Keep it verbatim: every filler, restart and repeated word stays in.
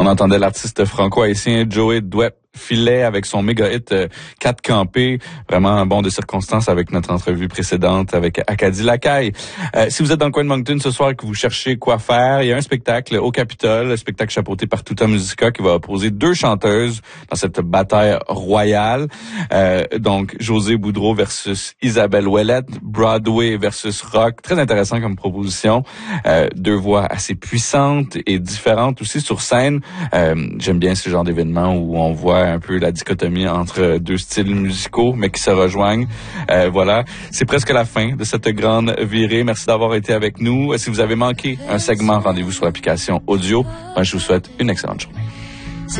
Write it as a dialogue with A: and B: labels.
A: On entendait l'artiste franco-haïtien Joey Dwep Filet avec son méga hit euh, quatre campés, vraiment un bond de circonstances avec notre entrevue précédente avec Acadie Lacaille. Euh, si vous êtes dans le coin de Moncton ce soir et que vous cherchez quoi faire, il y a un spectacle au Capitole, un spectacle chapeauté par Tuta Musica qui va opposer deux chanteuses dans cette bataille royale. Euh, donc José Boudreau versus Isabelle Ouellette, Broadway versus rock, très intéressant comme proposition. Euh, deux voix assez puissantes et différentes aussi sur scène. Euh, j'aime bien ce genre d'événement où on voit un peu la dichotomie entre deux styles musicaux, mais qui se rejoignent. Euh, voilà, c'est presque la fin de cette grande virée. Merci d'avoir été avec nous. Si vous avez manqué un segment, rendez-vous sur l'application audio. Moi, je vous souhaite une excellente journée.